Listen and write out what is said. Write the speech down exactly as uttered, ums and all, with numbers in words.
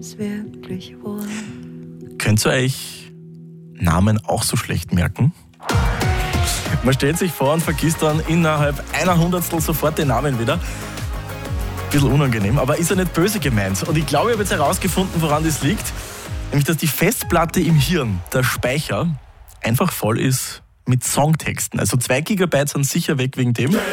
es wirklich wohl. Könnt ihr euch Namen auch so schlecht merken? Man stellt sich vor und vergisst dann innerhalb einer Hundertstel sofort den Namen wieder. Bisschen unangenehm, aber ist ja nicht böse gemeint. Und ich glaube, ich habe jetzt herausgefunden, woran das liegt. Nämlich, dass die Festplatte im Hirn, der Speicher, einfach voll ist mit Songtexten. Also zwei Gigabyte sind sicher weg wegen dem.